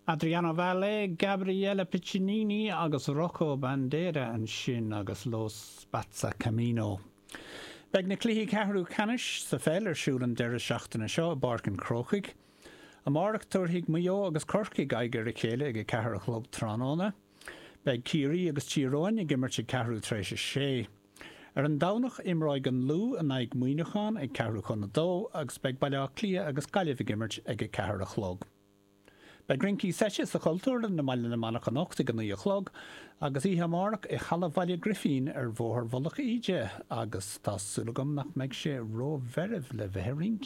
Adriano Valle, Gabriele Piccinini agus Rocco Bandera an sin agus Los Spazza Camino. Beg na cluichí ceathrú canis sa féil siúil an deire seachtaina seo barcan crochaig. A marach tuairthaigh muo agus corcaigh aigear a chéile ag ceathair a chlog tránóna. Beg Círí agus Tíróin ag immerte ceathrú tréis sé. An dánach imráig an lú an ag muoinechan ag ceathrú chun na dó agus beg bailá clia agus gaiileh ag immert ag ceathair a chlog. Beg rincí seise sa cultúr na maile na manach an ochta gan í a chlog agus í hamarach I chala bhaile grifín bhór bholach ide agus tá súlagam nach meid sé ró veribh le bheith rincí.